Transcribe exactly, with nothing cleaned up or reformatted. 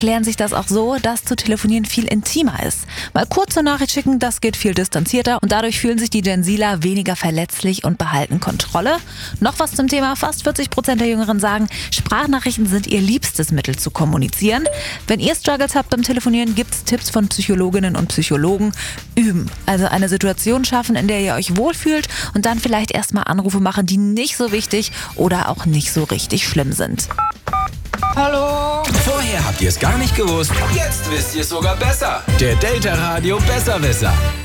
erklären sich das auch so, dass zu telefonieren viel intimer ist. Mal kurze Nachricht schicken, das geht viel distanzierter und dadurch fühlen sich die Gen Zler weniger verletzlich und behalten Kontrolle. Noch was zum Thema: Fast vierzig Prozent der Jüngeren sagen, Sprachnachrichten sind ihr liebstes Mittel zu kommunizieren. Wenn ihr Struggles habt beim Telefonieren, gibt es Tipps von Psychologinnen und Psychologen. Üben, also eine Situation schaffen, in der ihr euch wohlfühlt und dann vielleicht erstmal Anrufe machen, die nicht so wichtig oder auch nicht so richtig schlimm sind. Hallo? Vorher habt ihr es gar nicht gewusst, jetzt wisst ihr es sogar besser. Der Delta Radio Besserwisser.